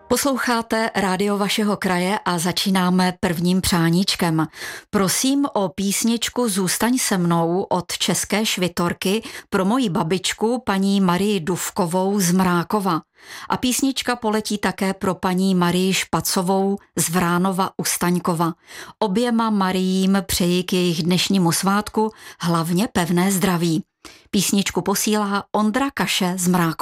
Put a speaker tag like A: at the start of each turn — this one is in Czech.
A: Posloucháte rádio vašeho kraje a začínáme prvním přáníčkem. Prosím o písničku Zůstaň se mnou od České Švitorky pro moji babičku paní Marii Dufkovou z Mrákova. A písnička poletí také pro paní Marii Špacovou z Vránova u Staňkova. Oběma Mariím přeji k jejich dnešnímu svátku hlavně pevné zdraví. Písničku posílá Ondra Kaše z Mrákova.